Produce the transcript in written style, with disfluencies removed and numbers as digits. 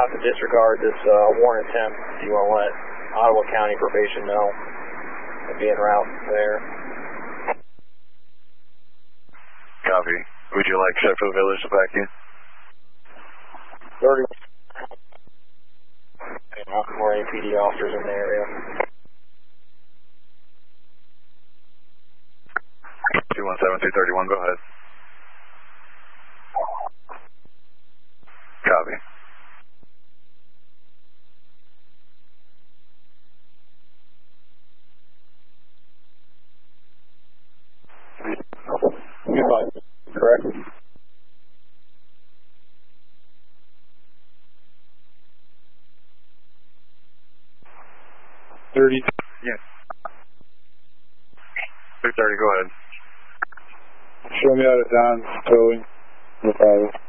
about to disregard this warrant attempt. Do you want to let Ottawa County Probation know and be en route there? Copy. Would you like Sheffield Village to back in? 30. And not more APD officers in the area. 217-231, go ahead. Copy. Goodbye. Correct? 30. Yeah. 230, go ahead. Show me out of Don's towing. No problem.